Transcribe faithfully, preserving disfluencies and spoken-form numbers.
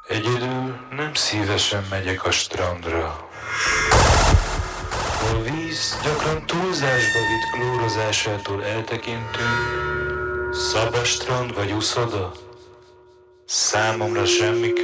Egyedül nem szívesen megyek a strandra. A víz gyakran túlzásba vitt klórozásától eltekintünk, szabad strand vagy uszoda, számomra semmi